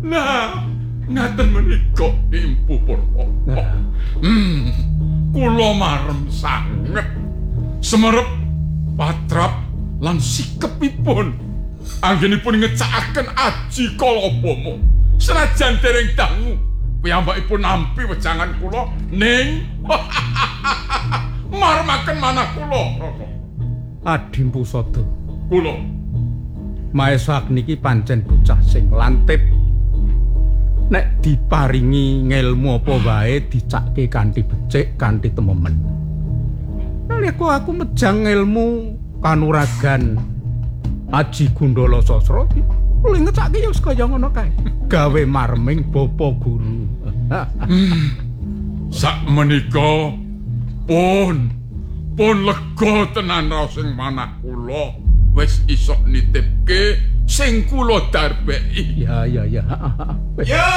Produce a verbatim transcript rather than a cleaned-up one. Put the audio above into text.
Nah, ngaten menika Impu Purwa. Hmm, kula marem sanget semerep patrap lan sikepipun anggenipun ngecakaken Aji Kalabama. Senajan dereng dangu piyambakipun nampi wejangan kula ning marmaken manah kula. Adi Mpu Sada. Kula Maesa niki pancen bocah sing lantip. Nek diparingi ngelmu apa wae dicakke kanthi becik, kanthi tememen. Nalika aku mejang ilmu kanuragan Aji Gundala Sastra, luwih ngecakke ya kaya ngono kae. Gawe marming bapa guru. hmm. Sak menika pun pun lega tenan raos sing manah kula wis iso nitipke sing kula darbeki. Ya ya ya. Ya